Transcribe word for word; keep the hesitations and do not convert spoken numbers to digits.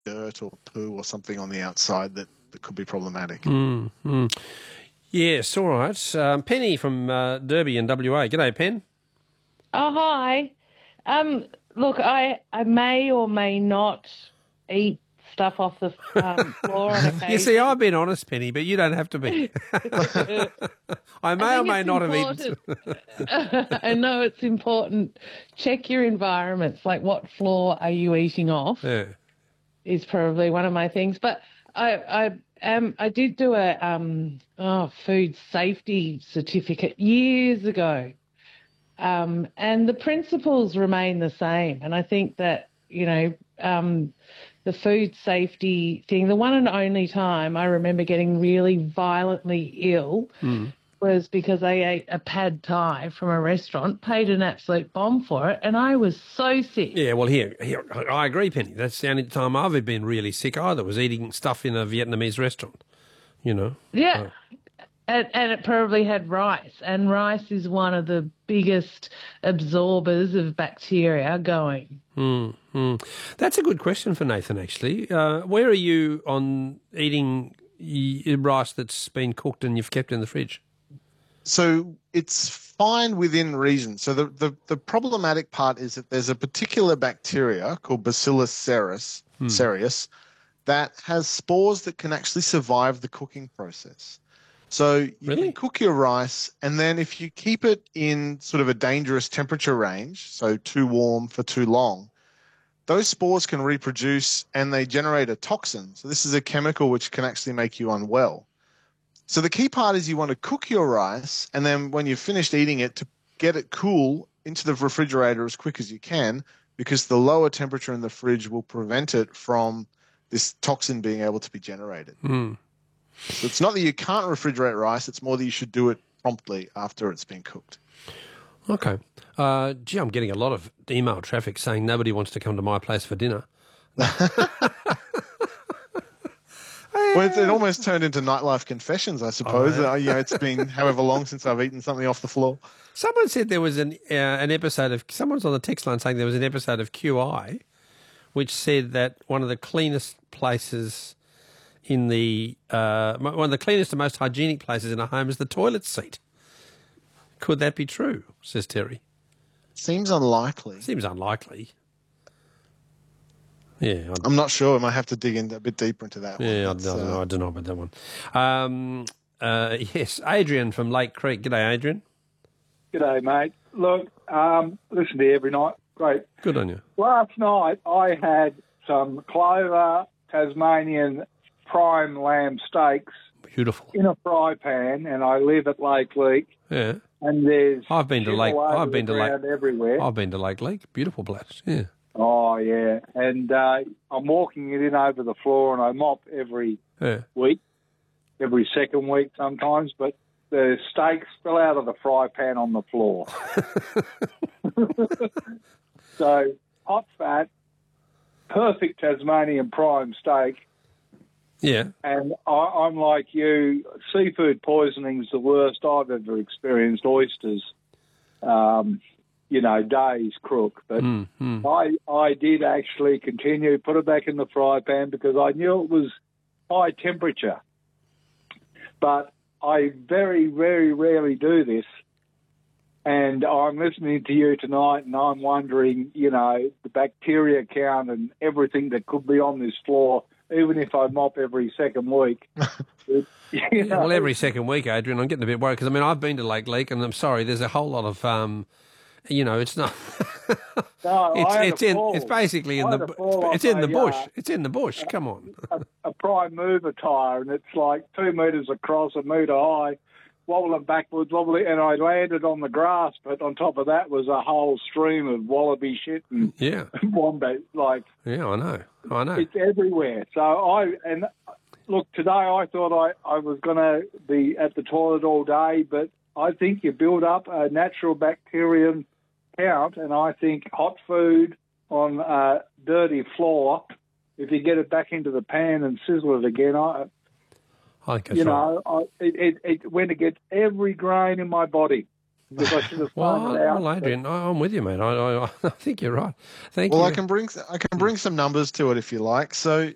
dirt or poo or something on the outside that, that could be problematic. Mm, mm. Yes, all right. Um, Penny from uh, Derby in W A. G'day, Pen. Oh, hi. Um, look, I, I may or may not eat stuff off the um, floor on occasion. You see, I've been honest, Penny, but you don't have to be. I may I or may not have eaten. I know it's important. Check your environments. Like, what floor are you eating off? Yeah. Is probably one of my things. But I, I um, I did do a um, oh, food safety certificate years ago, um, and the principles remain the same. And I think that, you know, um, the food safety thing, the one and only time I remember getting really violently ill Mm. was because I ate a pad thai from a restaurant, paid an absolute bomb for it, and I was so sick. Yeah, well, here, here, I agree, Penny. That's the only time I've ever been really sick either, was eating stuff in a Vietnamese restaurant, you know. Yeah, and, and it probably had rice, and rice is one of the biggest absorbers of bacteria going. Mm, mm. That's a good question for Nathan, actually. Uh, where are you on eating y- rice that's been cooked and you've kept in the fridge? So it's fine within reason. So the, the, the problematic part is that there's a particular bacteria called Bacillus cereus, Hmm. cereus that has spores that can actually survive the cooking process. So you Really? can cook your rice, and then if you keep it in sort of a dangerous temperature range, so too warm for too long, those spores can reproduce and they generate a toxin. So this is a chemical which can actually make you unwell. So the key part is you want to cook your rice, and then when you've finished eating it, to get it cool into the refrigerator as quick as you can, because the lower temperature in the fridge will prevent it from this toxin being able to be generated. Mm. So it's not that you can't refrigerate rice, it's more that you should do it promptly after it's been cooked. Okay. Uh, gee, I'm getting a lot of email traffic saying nobody wants to come to my place for dinner. Well, it, it almost turned into nightlife confessions, I suppose. Oh, yeah. Uh, you know, it's been however long since I've eaten something off the floor. Someone said there was an uh, an episode of, someone's on the text line saying there was an episode of Q I which said that one of the cleanest places in the, uh, one of the cleanest and most hygienic places in a home is the toilet seat. Could that be true, says Terry? Seems unlikely. Seems unlikely. Yeah, I'm not sure. I might have to dig in a bit deeper into that yeah, I, one. I That's, don't know. uh, I don't know about that one. Um, uh, yes, Adrian from Lake Creek. G'day, Adrian. G'day, mate. Look, um, listen to you every night. Great. Good on you. Last night I had some Clover Tasmanian prime lamb steaks Beautiful. in a fry pan, and I live at Lake Leak, Yeah, and there's I've been to shit Lake. all over I've been the to Lake. ground everywhere. I've been to Lake Leak. Beautiful place. Yeah. Oh, yeah. And uh, I'm walking it in over the floor, and I mop every Yeah. week, every second week sometimes, but the steaks fell out of the fry pan on the floor. So, hot fat, perfect Tasmanian prime steak, Yeah. and I, I'm like you, seafood poisoning's the worst I've ever experienced. Oysters, um, you know, days crook. But Mm, mm. I, I did actually continue, put it back in the fry pan because I knew it was high temperature. But I very, very rarely do this. And I'm listening to you tonight and I'm wondering, you know, the bacteria count and everything that could be on this floor, even if I mop every second week. it, you Yeah, know, well, every second week, Adrian, I'm getting a bit worried because, I mean, I've been to Lake Leak and I'm sorry, there's a whole lot of, um, you know, it's not. No, it's I had it's a in fall. it's basically in I the had a fall it's off in the a, bush. uh, It's in the bush. Come on. a, a prime mover tyre, and it's like two metres across, a metre high, wobbling backwards, wobbling, and I landed on the grass, but on top of that was a whole stream of wallaby shit and Yeah. wombat. Like, Yeah, I know. I know. it's everywhere. So I, and look, today I thought I, I was going to be at the toilet all day, but I think you build up a natural bacterium count, and I think hot food on a dirty floor, if you get it back into the pan and sizzle it again, I, I think that's you right. know, I, it, it, it when it gets every grain in my body. Because I should have Well, found it out. well, Adrian, I- I'm with you, mate. I, I, I think you're right. Thank Well, you. I can bring I can bring some numbers to it if you like. So